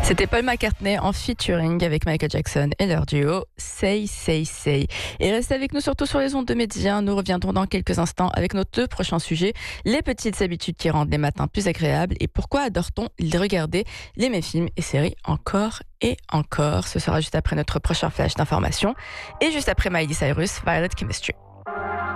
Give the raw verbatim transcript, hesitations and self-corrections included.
C'était Paul McCartney en featuring avec Michael Jackson et leur duo Say Say Say. Et restez avec nous surtout sur les ondes de Média. Nous reviendrons dans quelques instants avec nos deux prochains sujets. Les petites habitudes qui rendent les matins plus agréables et pourquoi adore-t-on regarder les mêmes films et séries encore et encore. Ce sera juste après notre prochain flash d'information et juste après Miley Cyrus, Violet Chemistry.